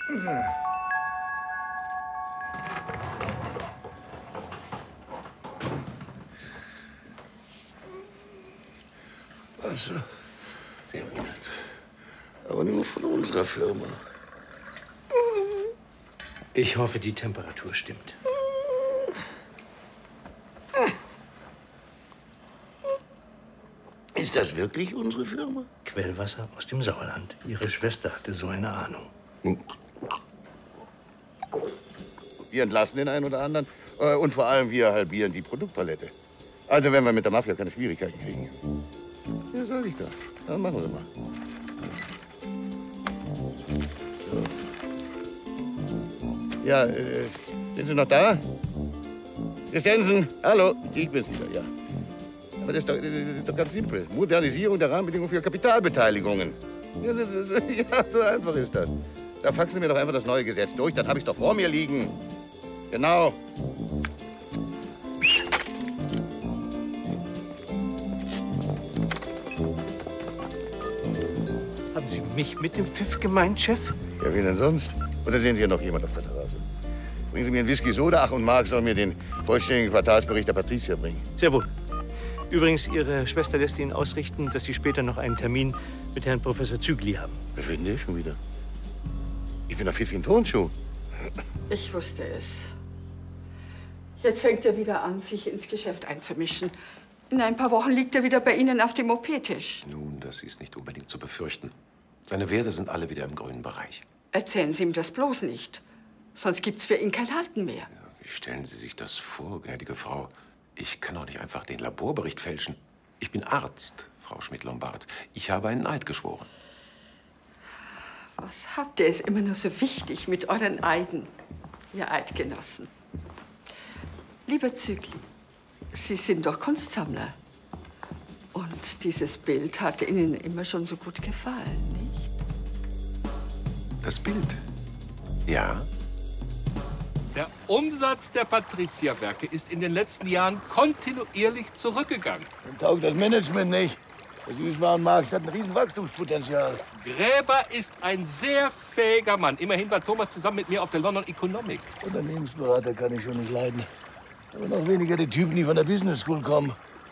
Wasser. Sehr gut. Aber nur von unserer Firma. Ich hoffe, die Temperatur stimmt. Ist das wirklich unsere Firma? Quellwasser aus dem Sauerland. Ihre Schwester hatte so eine Ahnung. Wir entlassen den einen oder anderen. Und vor allem, wir halbieren die Produktpalette. Also, wenn wir mit der Mafia keine Schwierigkeiten kriegen. Ja, sag ich doch. Dann machen wir mal. So. Ja, sind Sie noch da? Christensen, hallo, ich bin's wieder, ja. Aber das ist doch ganz simpel. Modernisierung der Rahmenbedingungen für Kapitalbeteiligungen. Ja, ja, so einfach ist das. Da faxen Sie mir doch einfach das neue Gesetz durch, dann habe ich es doch vor mir liegen. Genau. Haben Sie mich mit dem Pfiff gemeint, Chef? Ja, wen denn sonst? Oder sehen Sie hier noch jemand auf der Terrasse? Bringen Sie mir einen Whisky Soda. Ach, und Marc soll mir den vollständigen Quartalsbericht der Patricia bringen. Sehr wohl. Übrigens, Ihre Schwester lässt Ihnen ausrichten, dass Sie später noch einen Termin mit Herrn Professor Zügli haben. Was will denn der schon wieder? Ich bin doch fit wie ein Turnschuh. Ich wusste es. Jetzt fängt er wieder an, sich ins Geschäft einzumischen. In ein paar Wochen liegt er wieder bei Ihnen auf dem OP-Tisch. Nun, das ist nicht unbedingt zu befürchten. Seine Werte sind alle wieder im grünen Bereich. Erzählen Sie ihm das bloß nicht. Sonst gibt's für ihn kein Halten mehr. Ja, wie stellen Sie sich das vor, gnädige Frau? Ich kann doch nicht einfach den Laborbericht fälschen. Ich bin Arzt, Frau Schmidt-Lombard. Ich habe einen Eid geschworen. Was habt ihr es immer nur so wichtig mit euren Eiden, ihr Eidgenossen? Lieber Zügli, Sie sind doch Kunstsammler. Und dieses Bild hat Ihnen immer schon so gut gefallen, nicht? Das Bild? Ja. Der Umsatz der Patrizierwerke ist in den letzten Jahren kontinuierlich zurückgegangen. Dann taugt das Management nicht. Der Süßwarenmarkt hat ein riesen Wachstumspotenzial. Gräber ist ein sehr fähiger Mann. Immerhin war Thomas zusammen mit mir auf der London Economic. Unternehmensberater kann ich schon nicht leiden. Aber noch weniger die Typen, die von der Business School kommen.